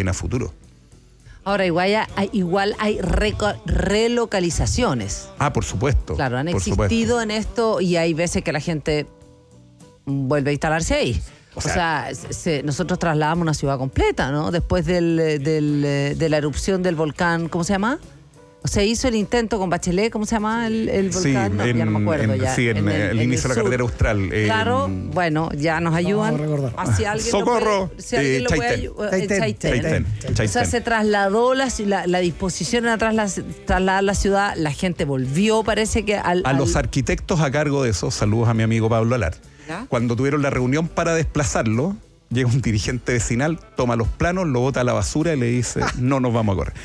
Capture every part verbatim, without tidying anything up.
viene a futuro. Ahora, igual hay, igual hay reco- relocalizaciones. Ah, por supuesto. Claro, han por existido supuesto. en esto y hay veces que la gente vuelve a instalarse ahí. O O sea, sea, se, nosotros trasladamos una ciudad completa, ¿no? Después del, del, de la erupción del volcán, ¿cómo se llama? O sea, hizo el intento con Bachelet, ¿cómo se llama el, el volcán? Sí, No, en, ya no me acuerdo. en, ya, sí, en, en el, el inicio de la sur. carretera austral. Claro, eh, bueno, ya nos ayudan. recordar. Así alguien ¡Socorro! Lo puede, si alguien Eh, lo puede Chaitén. ayudar. Chaitén. Chaitén. Chaitén, O sea, Chaitén. se trasladó la, la, la disposición era trasla- trasladar la ciudad, la gente volvió, parece que al... A al- los arquitectos a cargo de eso, saludos a mi amigo Pablo Alar. ¿Ya? Cuando tuvieron la reunión para desplazarlo, llega un dirigente vecinal, toma los planos, lo bota a la basura y le dice, no nos vamos a correr.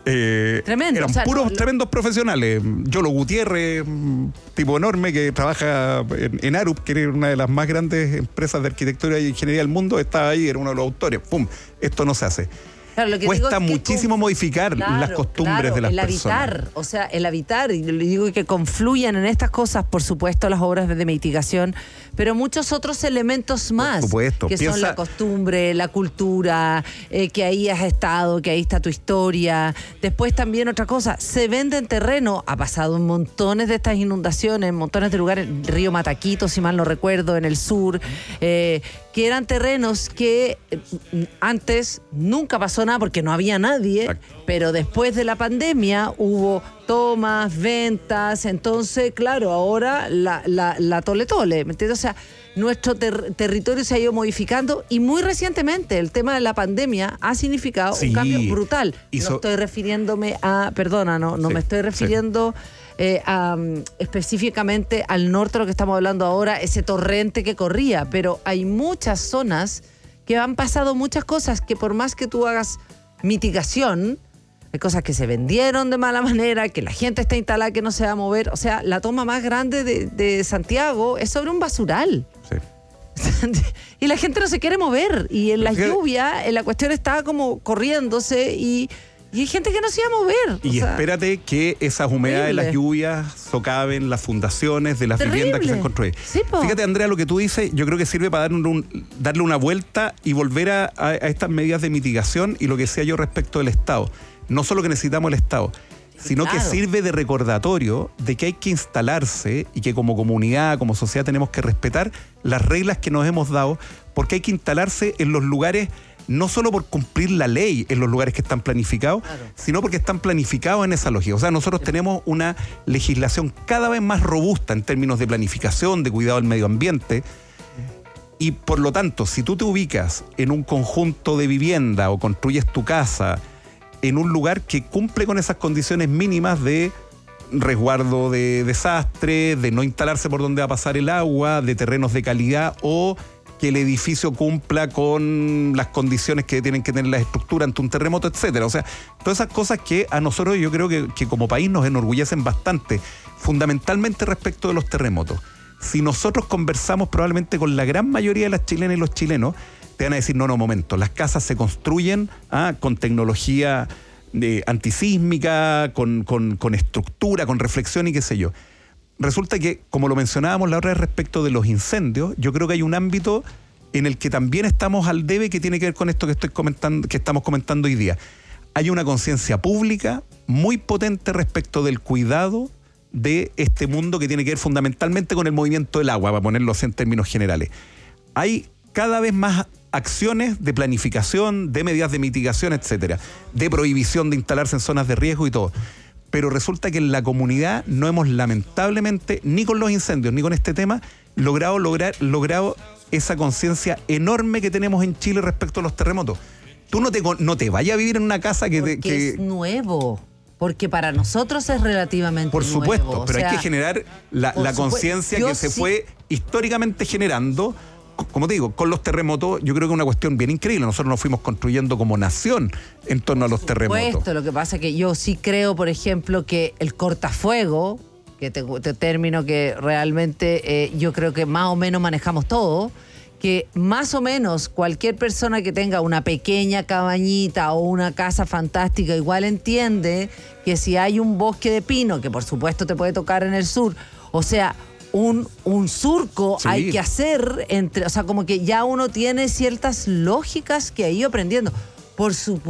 Eh, Tremendo, Eran o sea, puros no, lo- tremendos profesionales. Yolo Gutiérrez, un tipo enorme que trabaja en, en Arup, que era una de las más grandes empresas de arquitectura y ingeniería del mundo, estaba ahí, era uno de los autores. ¡Pum! Esto no se hace. Claro, lo que Cuesta digo es que muchísimo conf- modificar Claro, las costumbres claro, de las el personas. habitar, o sea, el habitar, y le digo que confluyan en estas cosas, por supuesto, las obras de mitigación, pero muchos otros elementos más, supuesto, que son piensa- la costumbre, la cultura, eh, que ahí has estado, que ahí está tu historia. Después también otra cosa, se venden terreno, ha pasado en montones de estas inundaciones, en montones de lugares, Río Mataquito, si mal no recuerdo, en el sur, eh, que eran terrenos que eh, antes nunca pasó nada porque no había nadie, Exacto. pero después de la pandemia hubo tomas, ventas, entonces, claro, ahora la, la, la tole tole, ¿me entiendes? O sea, nuestro ter- territorio se ha ido modificando y muy recientemente el tema de la pandemia ha significado Sí. un cambio brutal. Hizo- No estoy refiriéndome a, perdona, no, no Sí, me estoy sí. refiriendo eh, a, um, específicamente al norte, lo que estamos hablando ahora, ese torrente que corría, pero hay muchas zonas que han pasado muchas cosas que por más que tú hagas mitigación, hay cosas que se vendieron de mala manera, que la gente está instalada, que no se va a mover. O sea, la toma más grande de, de Santiago es sobre un basural. Sí. Y la gente no se quiere mover. Y en la Fíjate- lluvia, en la cuestión está como corriéndose y, y hay gente que no se iba a mover. Y O sea, espérate que esas humedades de las terrible. lluvias socaven las fundaciones de las Terrible. viviendas que se han construido. Sí, po. Fíjate, Andrea, lo que tú dices, yo creo que sirve para darle, un- darle una vuelta y volver a, a- a estas medidas de mitigación y lo que decía yo respecto del Estado. No solo que necesitamos el Estado, sino claro. que sirve de recordatorio de que hay que instalarse y que como comunidad, como sociedad tenemos que respetar las reglas que nos hemos dado, porque hay que instalarse en los lugares no solo por cumplir la ley en los lugares que están planificados, Claro. sino porque están planificados en esa lógica. O sea, nosotros tenemos una legislación cada vez más robusta en términos de planificación, de cuidado del medio ambiente, y por lo tanto, si tú te ubicas en un conjunto de vivienda o construyes tu casa en un lugar que cumple con esas condiciones mínimas de resguardo de desastres, de no instalarse por donde va a pasar el agua, de terrenos de calidad o que el edificio cumpla con las condiciones que tienen que tener las estructuras ante un terremoto, etcétera. O sea, todas esas cosas que a nosotros yo creo que, que como país nos enorgullecen bastante, fundamentalmente respecto de los terremotos. Si nosotros conversamos probablemente con la gran mayoría de las chilenas y los chilenos, te van a decir, no, no, momento, las casas se construyen ah, con tecnología eh, antisísmica, con, con, con estructura, con reflexión y qué sé yo. Resulta que, como lo mencionábamos la otra vez respecto de los incendios, yo creo que hay un ámbito en el que también estamos al debe que tiene que ver con esto que estoy comentando, que estamos comentando hoy día. Hay una conciencia pública muy potente respecto del cuidado de este mundo que tiene que ver fundamentalmente con el movimiento del agua, para ponerlo así en términos generales. Hay cada vez más acciones de planificación, de medidas de mitigación, etcétera, de prohibición de instalarse en zonas de riesgo y todo. Pero resulta que en la comunidad no hemos lamentablemente, ni con los incendios, ni con este tema, logrado, lograr, logrado esa conciencia enorme que tenemos en Chile respecto a los terremotos. Tú no te, no te vayas a vivir en una casa que... porque te, que es nuevo. Porque para nosotros es relativamente por supuesto, nuevo. O pero sea, hay que generar la, por la supuesto. conciencia Yo que se sí- fue históricamente generando. Como te digo, con los terremotos, yo creo que es una cuestión bien increíble. Nosotros nos fuimos construyendo como nación en torno a los terremotos. Supuesto, lo que pasa es que yo sí creo, por ejemplo, que el cortafuego, que te, te término que realmente eh, yo creo que más o menos manejamos todo, que más o menos cualquier persona que tenga una pequeña cabañita o una casa fantástica igual entiende que si hay un bosque de pino, que por supuesto te puede tocar en el sur, o sea, un, un surco Sí. hay que hacer, entre, o sea, como que ya uno tiene ciertas lógicas que ha ido aprendiendo. Por supuesto.